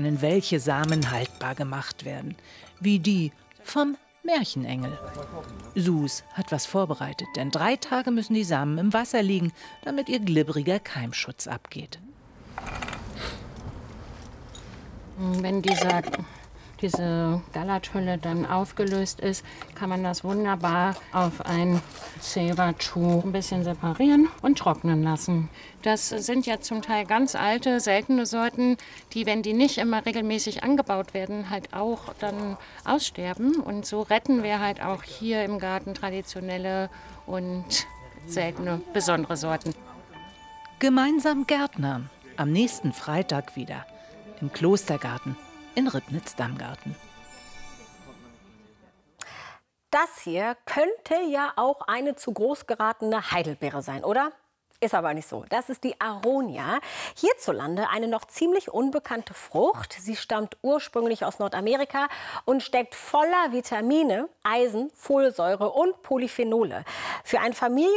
können welche Samen haltbar gemacht werden, wie die vom Märchenengel. Sus hat was vorbereitet, denn 3 Tage müssen die Samen im Wasser liegen, damit ihr glibberiger Keimschutz abgeht. Wenn diese Gallerthülle dann aufgelöst ist, kann man das wunderbar auf ein Silbertuch ein bisschen separieren und trocknen lassen. Das sind ja zum Teil ganz alte, seltene Sorten, die, wenn die nicht immer regelmäßig angebaut werden, halt auch dann aussterben. Und so retten wir halt auch hier im Garten traditionelle und seltene, besondere Sorten. Gemeinsam Gärtnern. Am nächsten Freitag wieder. Im Klostergarten in Ribnitz-Damgarten. Das hier könnte ja auch eine zu groß geratene Heidelbeere sein, oder? Ist aber nicht so. Das ist die Aronia. Hierzulande eine noch ziemlich unbekannte Frucht. Sie stammt ursprünglich aus Nordamerika und steckt voller Vitamine, Eisen, Folsäure und Polyphenole. Für ein